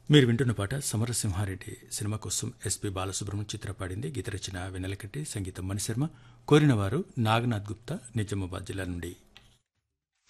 మీరు వింటున్న పాట సమరసింహారెడ్డి సినిమా కోసం ఎస్పి బాలసుబ్రహ్మణ్యం చిత్ర పాడింది. గీత రచన వెన్నెలకట్టి, సంగీతం మణిశర్మ. కోరిన వారు నాగనాథ్ గుప్తా, నిజామాబాద్ జిల్లా నుండి.